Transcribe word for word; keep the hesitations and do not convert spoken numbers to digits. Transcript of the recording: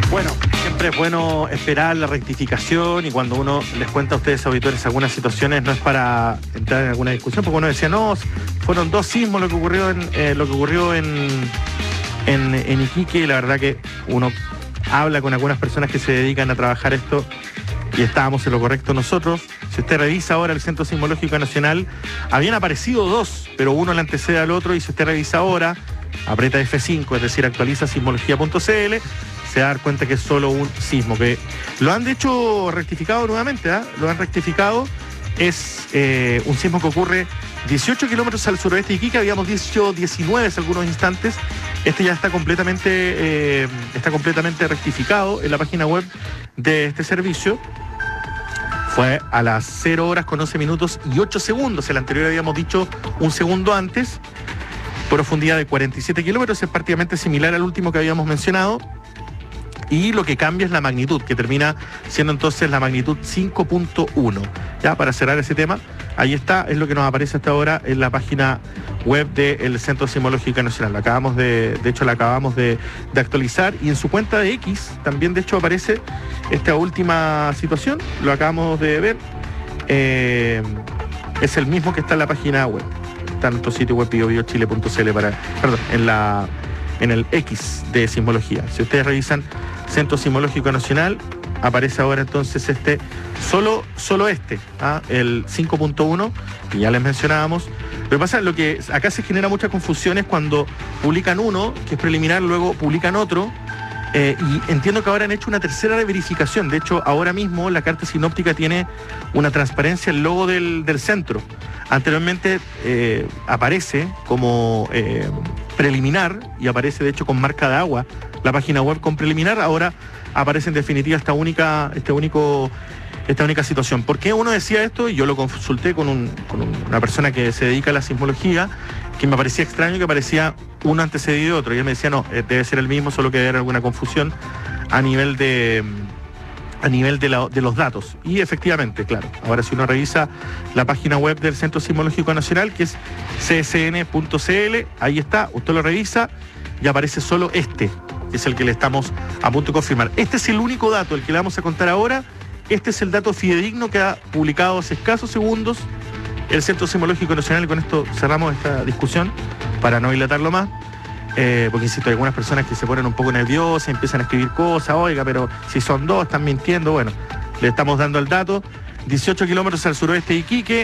Bueno, siempre es bueno esperar la rectificación y cuando uno les cuenta a ustedes, auditores, algunas situaciones, no es para entrar en alguna discusión, porque uno decía, no, fueron dos sismos lo que ocurrió en eh, lo que ocurrió en, en, en Iquique, y la verdad que uno habla con algunas personas que se dedican a trabajar esto y estábamos en lo correcto nosotros. Si usted revisa ahora el Centro Sismológico Nacional, habían aparecido dos, pero uno le antecede al otro, y si usted revisa ahora, aprieta F cinco, es decir, actualiza sismología punto c l, se va a dar cuenta que es solo un sismo, que lo han de hecho rectificado nuevamente, ¿eh? Lo han rectificado, es eh, un sismo que ocurre dieciocho kilómetros al suroeste de Iquique, habíamos dicho diecinueve hace algunos instantes, este ya está completamente, eh, está completamente rectificado en la página web de este servicio. Fue a las cero horas con once minutos y ocho segundos, el anterior habíamos dicho un segundo antes, profundidad de cuarenta y siete kilómetros, es prácticamente similar al último que habíamos mencionado. Y lo que cambia es la magnitud, que termina siendo entonces la magnitud cinco punto uno. Ya, para cerrar ese tema, ahí está, es lo que nos aparece hasta ahora en la página web del Centro Sismológico Nacional. La acabamos de, de hecho, la acabamos de, de actualizar, y en su cuenta de X también, de hecho, aparece esta última situación, lo acabamos de ver. Eh, es el mismo que está en la página web, está en nuestro sitio web bio bio chile punto c l, para, perdón, en la... en el X de sismología. Si ustedes revisan Centro Sismológico Nacional, aparece ahora entonces este, solo, solo este, ¿ah? El cinco punto uno, que ya les mencionábamos. Lo que pasa es lo que acá se genera mucha confusión es cuando publican uno, que es preliminar, luego publican otro, eh, y entiendo que ahora han hecho una tercera verificación. De hecho, ahora mismo la carta sinóptica tiene una transparencia, el logo del, del centro. Anteriormente eh, aparece como eh, preliminar, y aparece de hecho con marca de agua la página web con preliminar. Ahora aparece en definitiva esta única, este único, esta única situación. ¿Por qué uno decía esto? Y yo lo consulté con, un, con un, una persona que se dedica a la sismología, que me parecía extraño que aparecía uno antecedido de otro. Y él me decía, no, debe ser el mismo, solo que debe haber alguna confusión a nivel de... a nivel de, la, de los datos. Y efectivamente, claro, ahora si uno revisa la página web del Centro Sismológico Nacional, que es c s n punto c l, ahí está, usted lo revisa y aparece solo este, que es el que le estamos a punto de confirmar. Este es el único dato, el que le vamos a contar ahora. Este es el dato fidedigno que ha publicado hace escasos segundos el Centro Sismológico Nacional. Y con esto cerramos esta discusión para no dilatarlo más. Eh, porque insisto, hay algunas personas que se ponen un poco nerviosas, empiezan a escribir cosas, oiga, pero si son dos, están mintiendo. Bueno, le estamos dando el dato. dieciocho kilómetros al suroeste de Iquique.